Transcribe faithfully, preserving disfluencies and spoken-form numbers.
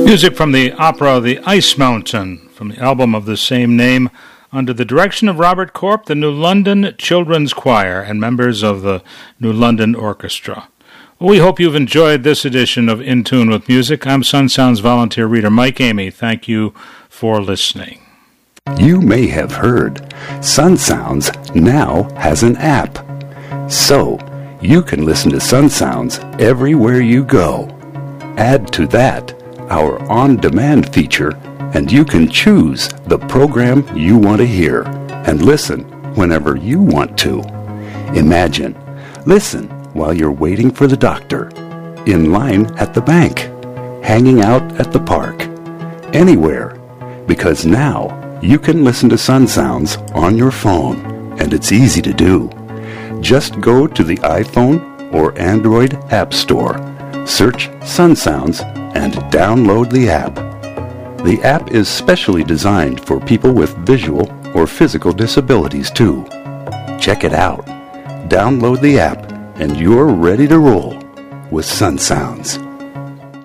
Music from the opera The Ice Mountain, from the album of the same name, under the direction of Robert Corp, the New London Children's Choir, and members of the New London Orchestra. We hope you've enjoyed this edition of In Tune with Music. I'm Sun Sounds volunteer reader Mike Amy. Thank you for listening. You may have heard Sun Sounds now has an app. So, you can listen to Sun Sounds everywhere you go. Add to that our on-demand feature, and you can choose the program you want to hear and listen whenever you want to. Imagine, listen while you're waiting for the doctor, in line at the bank, hanging out at the park, anywhere, because now you can listen to Sun Sounds on your phone, and it's easy to do. Just go to the iPhone or Android App Store, search Sun Sounds, and download the app. The app is specially designed for people with visual or physical disabilities too. Check it out. Download the app and you're ready to roll with Sun Sounds.